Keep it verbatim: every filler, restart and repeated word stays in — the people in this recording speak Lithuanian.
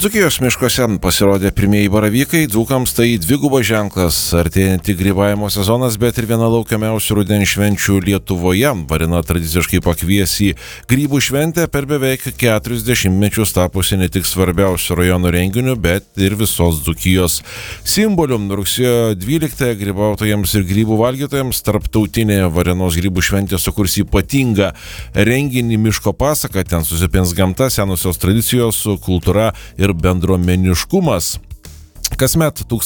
Dzūkijos miškuose pasirodė pirmieji baravykai, dzūkams tai dvigubas ženklas, artėjantį grybavimo sezonas, bet ir viena laukiamiausių rudens švenčių Lietuvoje. Varėna tradiciškai pakvies į grybų šventę per beveik keturis dešimtmečius tapusi ne tik svarbiausių rajono renginių, bet ir visos Dzūkijos simbolių. Rugsėjo dvyliktąją grybautojams ir grybų valgytojams tarptautinė Varėnos grybų šventė sukurs ypatingą renginį Miško pasaka. Ten susipins gamta, senosios tradicijos, kultūra ir bendruomeniškumas. Kasmet tūkstančiai